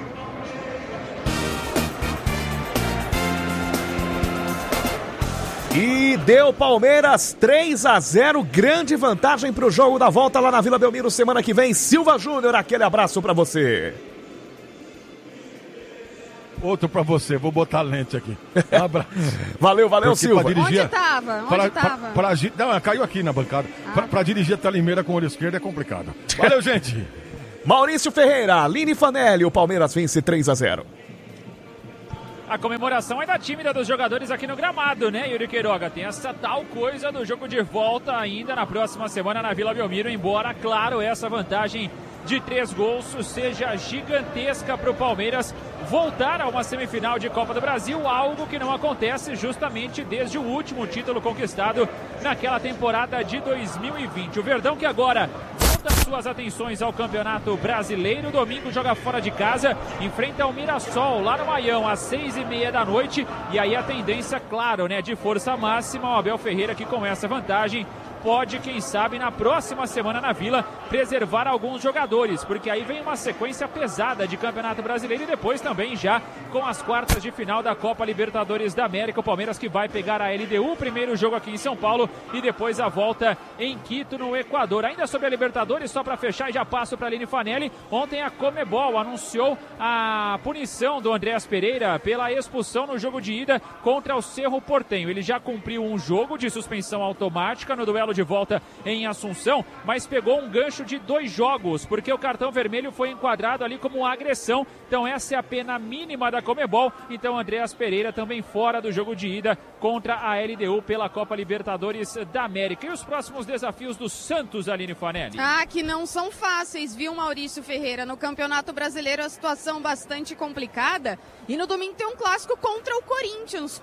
E deu Palmeiras 3-0, grande vantagem para o jogo da volta lá na Vila Belmiro semana que vem. Silva Júnior, aquele abraço para você. Outro pra você, vou botar a lente aqui. Um abraço. Valeu, Silva. Onde tava? Não, caiu aqui na bancada. Pra dirigir até Limeira com o olho esquerdo é complicado. Valeu, gente. Maurício Ferreira, Aline Fanelli, o Palmeiras vence 3-0. A comemoração é da tímida dos jogadores aqui no gramado, né, Yuri Queiroga? Tem essa tal coisa do jogo de volta ainda na próxima semana na Vila Belmiro, embora, claro, essa vantagem de 3 gols seja gigantesca para o Palmeiras voltar a uma semifinal de Copa do Brasil, algo que não acontece justamente desde o último título conquistado naquela temporada de 2020. O Verdão, que agora volta suas atenções ao Campeonato Brasileiro. Domingo joga fora de casa, enfrenta o Mirassol lá no Maião às 6h30 da noite. E aí a tendência, claro, né, de força máxima, o Abel Ferreira, que com essa vantagem pode, quem sabe, na próxima semana na Vila, preservar alguns jogadores, porque aí vem uma sequência pesada de Campeonato Brasileiro e depois também já com as quartas de final da Copa Libertadores da América. O Palmeiras que vai pegar a LDU, primeiro jogo aqui em São Paulo e depois a volta em Quito, no Equador. Ainda sobre a Libertadores, só para fechar e já passo para a Aline Fanelli, ontem a Conmebol anunciou a punição do Andréas Pereira pela expulsão no jogo de ida contra o Cerro Porteño. Ele já cumpriu um jogo de suspensão automática no duelo de volta em Assunção, mas pegou um gancho de 2 jogos, porque o cartão vermelho foi enquadrado ali como agressão. Então essa é a pena mínima da Conmebol. Então Andréas Pereira também fora do jogo de ida contra a LDU pela Copa Libertadores da América. E os próximos desafios do Santos, Aline Fanelli? Que não são fáceis, viu, Maurício Ferreira? No Campeonato Brasileiro a situação bastante complicada. E no domingo tem um clássico contra o Corinthians,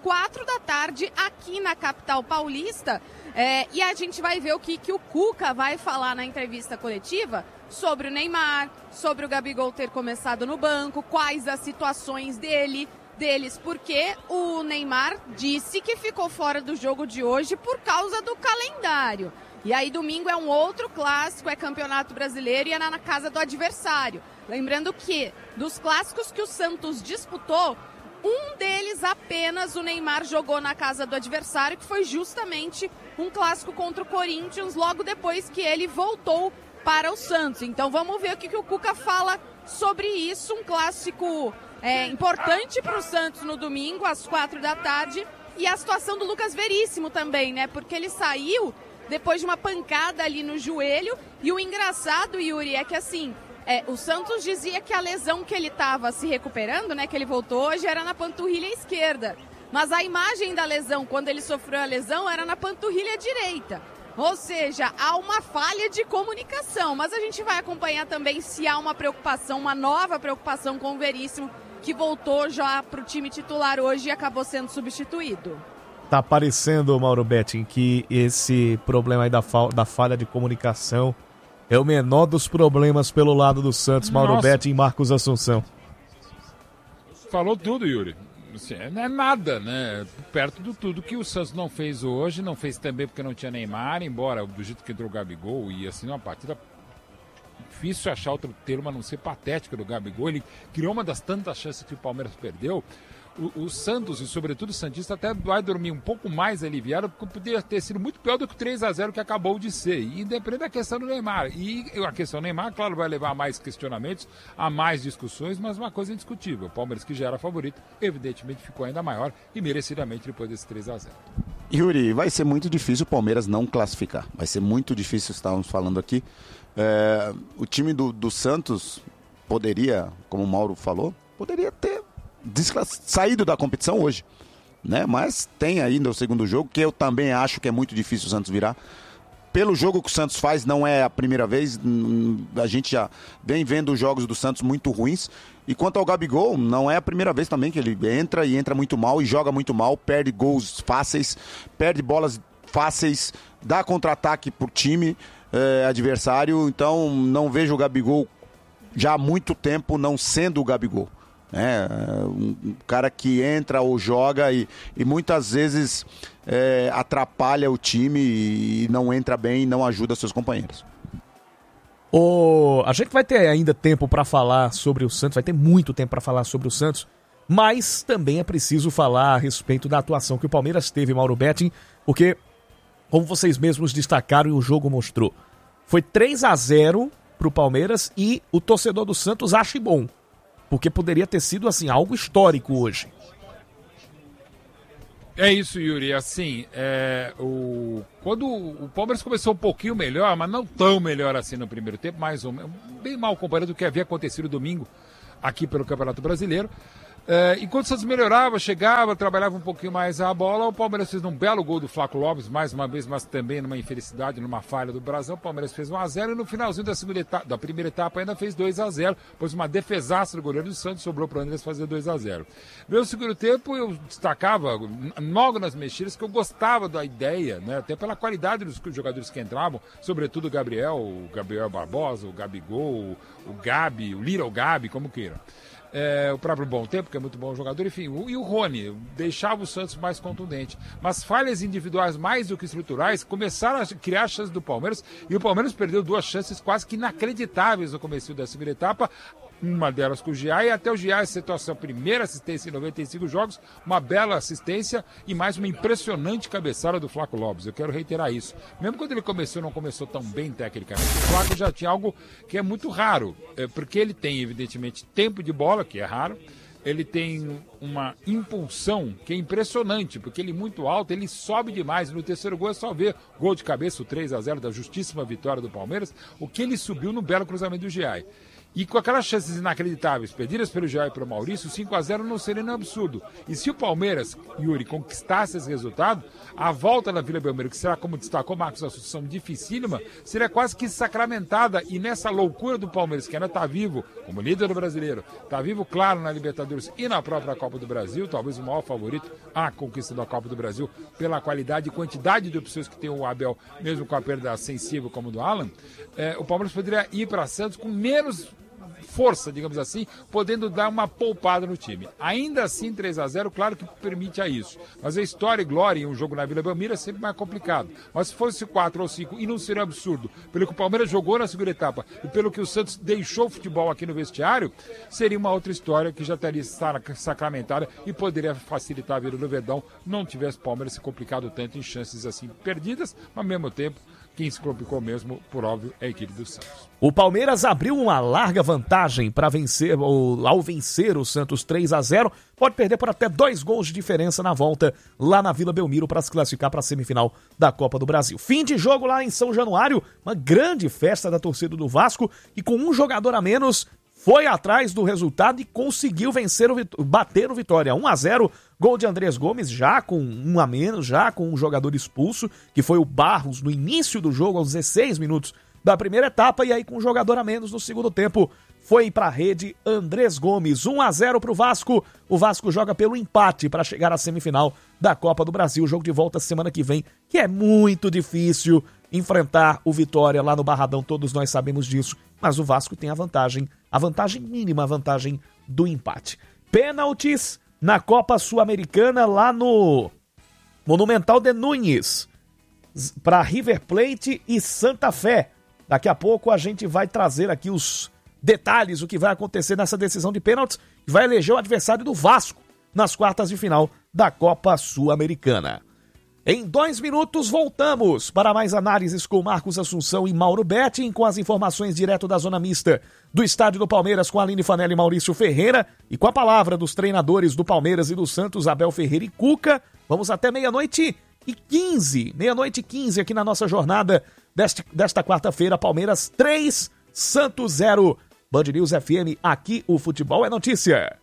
4h aqui na capital paulista. E a gente vai ver o que o Cuca vai falar na entrevista coletiva sobre o Neymar, sobre o Gabigol ter começado no banco, quais as situações deles, porque o Neymar disse que ficou fora do jogo de hoje por causa do calendário. E aí domingo é um outro clássico, é Campeonato Brasileiro e é na casa do adversário. Lembrando que dos clássicos que o Santos disputou, um deles apenas o Neymar jogou na casa do adversário, que foi justamente um clássico contra o Corinthians, logo depois que ele voltou para o Santos. Então vamos ver o que o Cuca fala sobre isso. Um clássico importante para o Santos no domingo, às 4h. E a situação do Lucas Veríssimo também, né? Porque ele saiu depois de uma pancada ali no joelho. E o engraçado, Yuri, é que assim... o Santos dizia que a lesão que ele estava se recuperando, né, que ele voltou hoje, era na panturrilha esquerda. Mas a imagem da lesão, quando ele sofreu a lesão, era na panturrilha direita. Ou seja, há uma falha de comunicação. Mas a gente vai acompanhar também se há uma preocupação, uma nova preocupação com o Veríssimo, que voltou já para o time titular hoje e acabou sendo substituído. Tá parecendo, Mauro Betting, que esse problema aí da falha de comunicação é o menor dos problemas pelo lado do Santos. Mauro Betting e Marcos Assunção. Falou tudo, Yuri. Assim, não é nada, né? Perto de tudo que o Santos não fez hoje, não fez também porque não tinha Neymar, embora do jeito que entrou o Gabigol, e assim, uma partida difícil achar outro termo a não ser patética do Gabigol. Ele criou uma das tantas chances que o Palmeiras perdeu. O Santos, e sobretudo o Santista, até vai dormir um pouco mais aliviado, porque poderia ter sido muito pior do que o 3-0 que acabou de ser. E independente da questão do Neymar. E a questão do Neymar, claro, vai levar a mais questionamentos, a mais discussões, mas uma coisa indiscutível. O Palmeiras, que já era favorito, evidentemente ficou ainda maior e merecidamente depois desse 3-0. Yuri, vai ser muito difícil o Palmeiras não classificar. Vai ser muito difícil, estávamos falando aqui. O time do Santos poderia, como o Mauro falou, poderia ter saído da competição hoje, né? Mas tem ainda o segundo jogo, que eu também acho que é muito difícil o Santos virar. Pelo jogo que o Santos faz, não é a primeira vez, a gente já vem vendo os jogos do Santos muito ruins. E quanto ao Gabigol, não é a primeira vez também que ele entra muito mal e joga muito mal, perde gols fáceis, perde bolas fáceis, dá contra-ataque pro time adversário. Então não vejo o Gabigol já há muito tempo não sendo o Gabigol. Um cara que entra ou joga e muitas vezes atrapalha o time e não entra bem e não ajuda seus companheiros. A gente vai ter ainda tempo para falar sobre o Santos, vai ter muito tempo para falar sobre o Santos, mas também é preciso falar a respeito da atuação que o Palmeiras teve, Mauro Betting, porque, como vocês mesmos destacaram e o jogo mostrou, foi 3-0 pro Palmeiras e o torcedor do Santos acha bom. Porque poderia ter sido, assim, algo histórico hoje. É isso, Yuri. Assim, quando o Palmeiras começou um pouquinho melhor, mas não tão melhor assim no primeiro tempo, mais ou menos, bem mal comparado do que havia acontecido domingo aqui pelo Campeonato Brasileiro, Enquanto o Santos melhorava, chegava, trabalhava um pouquinho mais a bola, o Palmeiras fez um belo gol do Flaco Lopes, mais uma vez, mas também numa infelicidade, numa falha do Brasão. O Palmeiras fez 1-0 e no finalzinho da primeira etapa ainda fez 2-0, pois uma defesaça do goleiro do Santos sobrou para o Andrés fazer 2-0. Veio o segundo tempo, eu destacava logo nas mexidas que eu gostava da ideia, né, até pela qualidade dos jogadores que entravam, sobretudo o Gabriel Barbosa, o Gabigol, o Gabi, o Little Gabi, como queiram. O próprio Bom Tempo, que é muito bom jogador, enfim, e o Rony deixava o Santos mais contundente, mas falhas individuais mais do que estruturais começaram a criar chances do Palmeiras, e o Palmeiras perdeu 2 chances quase que inacreditáveis no começo da segunda etapa, uma delas com o Giai, e até o Giai acertou a sua primeira assistência em 95 jogos, uma bela assistência e mais uma impressionante cabeçada do Flaco Lopes. Eu quero reiterar isso. Mesmo quando ele começou, não começou tão bem tecnicamente, o Flaco já tinha algo que é muito raro, porque ele tem, evidentemente, tempo de bola, que é raro, ele tem uma impulsão que é impressionante, porque ele é muito alto, ele sobe demais. No terceiro gol é só ver gol de cabeça, o 3-0 da justíssima vitória do Palmeiras, o que ele subiu no belo cruzamento do Giai. E com aquelas chances inacreditáveis perdidas pelo Jair e pelo Maurício, 5-0 não seria um absurdo. E se o Palmeiras, Yuri, conquistasse esse resultado, a volta da Vila Belmiro, que será, como destacou Marcos Assunção, dificílima, seria quase que sacramentada. E nessa loucura do Palmeiras, que ainda está vivo como líder do brasileiro, está vivo, claro, na Libertadores e na própria Copa do Brasil, talvez o maior favorito à conquista da Copa do Brasil, pela qualidade e quantidade de opções que tem o Abel, mesmo com a perda sensível como do Alan, o Palmeiras poderia ir para Santos com menos força, digamos assim, podendo dar uma poupada no time. Ainda assim, 3-0, claro que permite a isso. Mas a história e glória em um jogo na Vila Belmiro é sempre mais complicado. Mas se fosse 4 ou 5, e não seria absurdo, pelo que o Palmeiras jogou na segunda etapa e pelo que o Santos deixou o futebol aqui no vestiário, seria uma outra história que já estaria sacramentada e poderia facilitar a vida do Verdão, não tivesse o Palmeiras se complicado tanto em chances assim perdidas, mas ao mesmo tempo quem se complicou mesmo, por óbvio, é a equipe do Santos. O Palmeiras abriu uma larga vantagem para vencer, ao vencer o Santos 3-0. Pode perder por até 2 gols de diferença na volta lá na Vila Belmiro para se classificar para a semifinal da Copa do Brasil. Fim de jogo lá em São Januário, uma grande festa da torcida do Vasco e com um jogador a menos foi atrás do resultado e conseguiu bater o Vitória 1-0. Gol de Andrés Gomes, já com um a menos, já com um jogador expulso, que foi o Barros no início do jogo, aos 16 minutos da primeira etapa, e aí com um jogador a menos no segundo tempo, foi para a rede Andrés Gomes. 1-0 para o Vasco. O Vasco joga pelo empate para chegar à semifinal da Copa do Brasil. O jogo de volta semana que vem, que é muito difícil enfrentar o Vitória lá no Barradão, todos nós sabemos disso, mas o Vasco tem a vantagem mínima, a vantagem do empate. Pênaltis na Copa Sul-Americana lá no Monumental de Núñez, para River Plate e Santa Fé. Daqui a pouco a gente vai trazer aqui os detalhes, o que vai acontecer nessa decisão de pênaltis, que vai eleger o adversário do Vasco nas quartas de final da Copa Sul-Americana. Em 2 minutos voltamos para mais análises com Marcos Assunção e Mauro Betting, com as informações direto da zona mista do estádio do Palmeiras com Aline Fanelli e Maurício Ferreira, e com a palavra dos treinadores do Palmeiras e do Santos, Abel Ferreira e Cuca. Vamos até meia-noite e 15 aqui na nossa jornada desta quarta-feira. Palmeiras 3, Santos 0. Band News FM, aqui o futebol é notícia.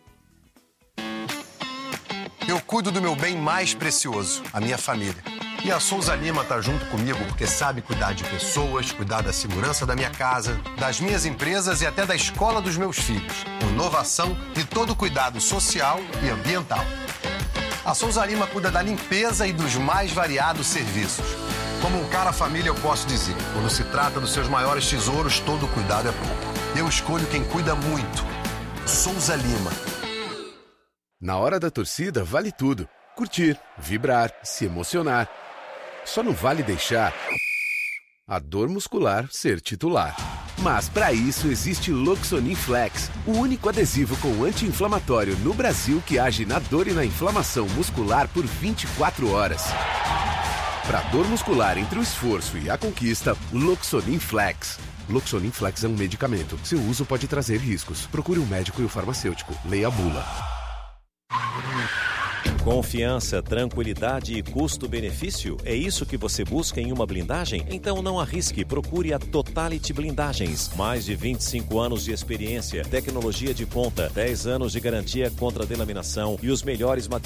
Eu cuido do meu bem mais precioso, a minha família. E a Souza Lima tá junto comigo porque sabe cuidar de pessoas, cuidar da segurança da minha casa, das minhas empresas e até da escola dos meus filhos. Inovação e todo cuidado social e ambiental. A Souza Lima cuida da limpeza e dos mais variados serviços. Como um cara família, eu posso dizer, quando se trata dos seus maiores tesouros, todo cuidado é pouco. Eu escolho quem cuida muito. Souza Lima. Na hora da torcida, vale tudo. Curtir, vibrar, se emocionar. Só não vale deixar a dor muscular ser titular. Mas para isso existe Loxonin Flex, o único adesivo com anti-inflamatório no Brasil que age na dor e na inflamação muscular por 24 horas. Para dor muscular entre o esforço e a conquista, Loxonin Flex. Loxonin Flex é um medicamento. Seu uso pode trazer riscos. Procure um médico e o farmacêutico. Leia a bula. Confiança, tranquilidade e custo-benefício? É isso que você busca em uma blindagem? Então não arrisque, procure a Totality Blindagens. Mais de 25 anos de experiência, tecnologia de ponta, 10 anos de garantia contra delaminação e os melhores materiais